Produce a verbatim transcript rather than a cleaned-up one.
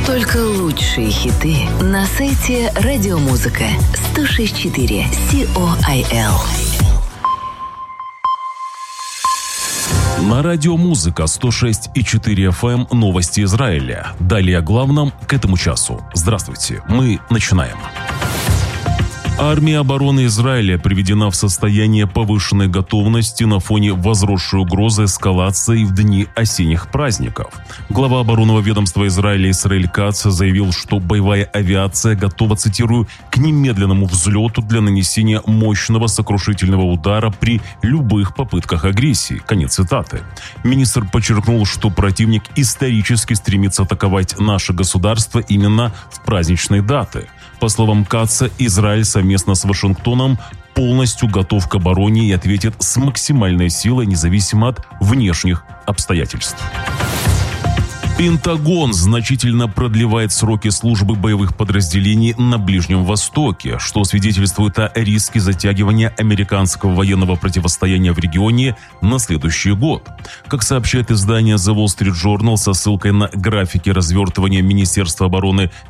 Только лучшие хиты на сайте Радиомузыка сто шесть и четыре си о ай эл. На Радиомузыка сто шесть и четыре эф эм новости Израиля. Далее о главном к этому часу. Здравствуйте, мы начинаем. Армия обороны Израиля приведена в состояние повышенной готовности на фоне возросшей угрозы эскалации в дни осенних праздников. Глава оборонного ведомства Израиля Исраэль Кац заявил, что боевая авиация готова, цитирую, к немедленному взлету для нанесения мощного сокрушительного удара при любых попытках агрессии. Конец цитаты. Министр подчеркнул, что противник исторически стремится атаковать наше государство именно в праздничные даты. По словам Каца, Израиль совместно с Вашингтоном полностью готов к обороне и ответит с максимальной силой, независимо от внешних обстоятельств. Пентагон значительно продлевает сроки службы боевых подразделений на Ближнем Востоке, что свидетельствует о риске затягивания американского военного противостояния в регионе на следующий год. Как сообщает издание The Wall Street Journal со ссылкой на графики развертывания Министерства обороны